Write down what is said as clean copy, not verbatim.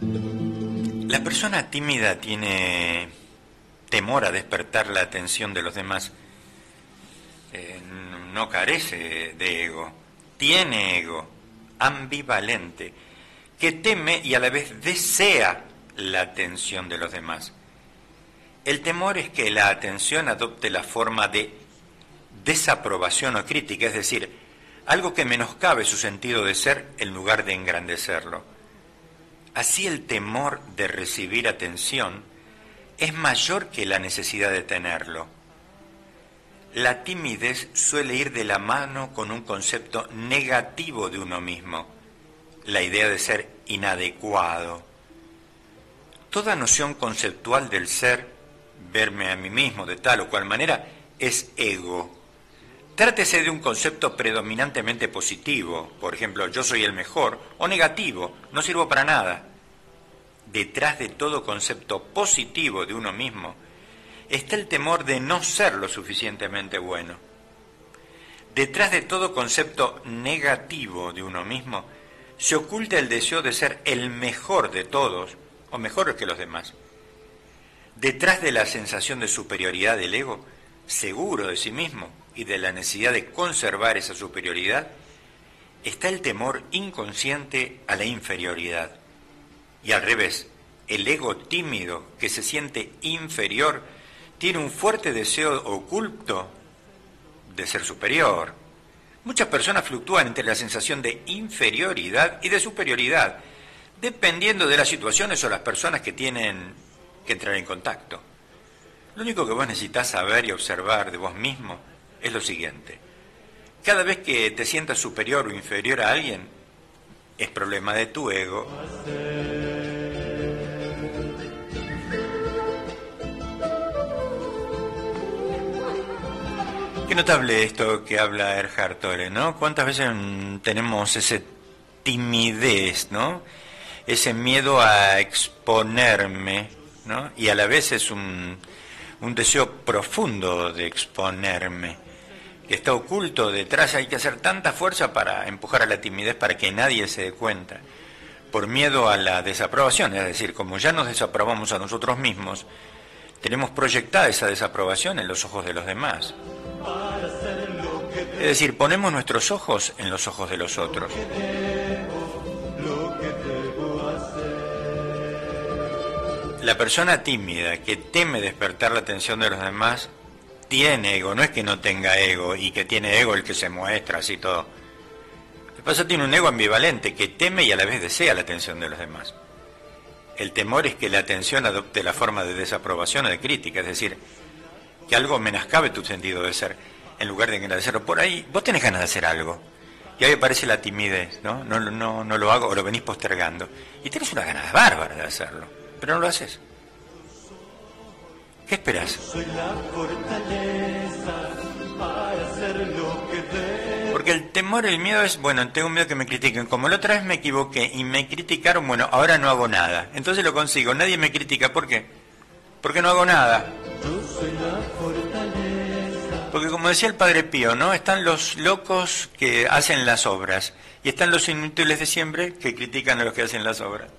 La persona tímida tiene temor a despertar la atención de los demás. No carece de ego, tiene ego, ambivalente, que teme y a la vez desea la atención de los demás. El temor es que la atención adopte la forma de desaprobación o crítica, es decir, algo que menoscabe su sentido de ser en lugar de engrandecerlo. Así el temor de recibir atención es mayor que la necesidad de tenerlo. La timidez suele ir de la mano con un concepto negativo de uno mismo, la idea de ser inadecuado. Toda noción conceptual del ser, verme a mí mismo de tal o cual manera, es ego. Trátese de un concepto predominantemente positivo, por ejemplo, yo soy el mejor, o negativo, no sirvo para nada. Detrás de todo concepto positivo de uno mismo está el temor de no ser lo suficientemente bueno. Detrás de todo concepto negativo de uno mismo se oculta el deseo de ser el mejor de todos, o mejor que los demás. Detrás de la sensación de superioridad del ego, seguro de sí mismo, y de la necesidad de conservar esa superioridad, está el temor inconsciente a la inferioridad. Y al revés, el ego tímido que se siente inferior tiene un fuerte deseo oculto de ser superior. Muchas personas fluctúan entre la sensación de inferioridad y de superioridad, dependiendo de las situaciones o las personas que tienen que entrar en contacto. Lo único que vos necesitas saber y observar de vos mismo es lo siguiente. Cada vez que te sientas superior o inferior a alguien, es problema de tu ego. Qué notable esto que habla Eckhart Tolle, ¿no? ¿Cuántas veces tenemos esa timidez, ¿no? Ese miedo a exponerme, ¿no? Y a la vez es un deseo profundo de exponerme, que está oculto detrás. Hay que hacer tanta fuerza para empujar a la timidez para que nadie se dé cuenta, por miedo a la desaprobación, es decir, como ya nos desaprobamos a nosotros mismos, tenemos proyectada esa desaprobación en los ojos de los demás. Es decir, ponemos nuestros ojos en los ojos de los otros. La persona tímida que teme despertar la atención de los demás tiene ego, no es que no tenga ego y que tiene ego el que se muestra así todo. Lo que pasa, tiene un ego ambivalente que teme y a la vez desea la atención de los demás. El temor es que la atención adopte la forma de desaprobación o de crítica, es decir, que algo menoscabe tu sentido de ser en lugar de agradecerlo. Por ahí vos tenés ganas de hacer algo y ahí aparece la timidez, ¿no? No lo hago, o lo venís postergando y tenés unas ganas bárbaras de hacerlo, pero no lo haces. ¿Qué esperás? Porque el temor, el miedo es, bueno, tengo miedo que me critiquen. Como la otra vez me equivoqué y me criticaron, bueno, ahora no hago nada. Entonces lo consigo, nadie me critica. ¿Por qué? Porque no hago nada. Porque como decía el Padre Pío, ¿no? Están los locos que hacen las obras y están los inútiles de siempre que critican a los que hacen las obras.